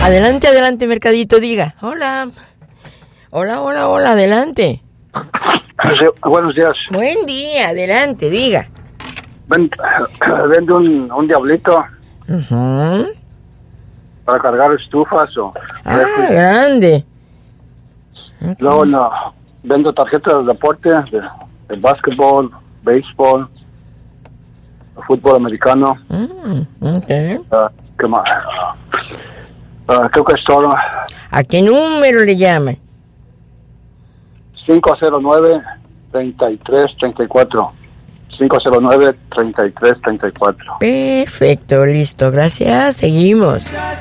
Adelante, adelante, mercadito, diga. Hola. Hola, adelante. Sí, buenos días. Buen día, adelante, diga. Vende un diablito Uh-huh. para cargar estufas o... Grande. Okay. Luego vendo tarjetas de deporte, de básquetbol, béisbol, fútbol americano. Okay. ¿Qué más? Creo que es todo. ¿A qué número le llaman? 509-3334. 509-3334. Perfecto, listo, gracias, seguimos.